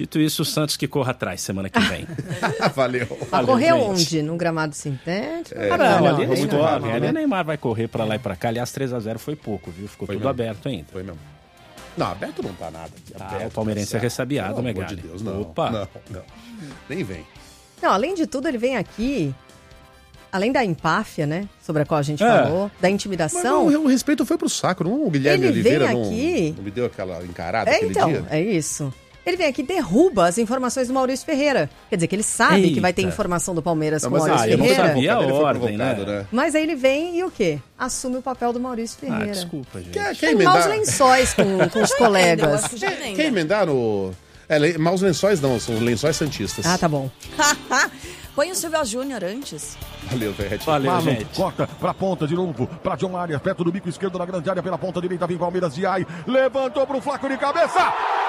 Dito isso, o Santos que corra atrás semana que vem. Valeu. Vai correr gente. onde? Num gramado sintético? Ali muito Neymar, rápido, ali né? Neymar vai correr pra lá e pra cá. Aliás, 3-0 foi pouco, viu? Ficou Foi tudo mesmo. aberto ainda. Foi mesmo. Não, aberto não tá nada. Aberto, O palmeirense tá é ressabiado, Pelo amor Megali. de Deus, não. Opa. Não. Nem vem. Não, além de tudo, ele vem aqui, além da empáfia, né? Sobre a qual a gente falou, da Mas intimidação. o respeito foi pro saco, não? O Guilherme Ele vem Oliveira aqui- não me deu aquela encarada aquele dia? É isso. Ele vem aqui e derruba as informações do Maurício Ferreira. Quer dizer, que ele sabe que vai ter Eita. informação do Palmeiras Não, com o mas Maurício eu não Ferreira. sabia. a Ele foi ordem, provocado, né? Mas aí ele vem e o quê? Assume o papel do Maurício Ferreira. Desculpa, gente. Quer Tem maus emendar? lençóis com os colegas. Quer emendar no... maus lençóis não, são lençóis santistas. Ah, tá bom. Põe o Silvio Júnior antes. Valeu, Verrete. Valeu, Marlon gente. corta pra ponta de novo, pra John Arias, perto do bico esquerdo na grande área, pela ponta direita, vem Palmeiras de Ai, levantou pro Flaco de cabeça,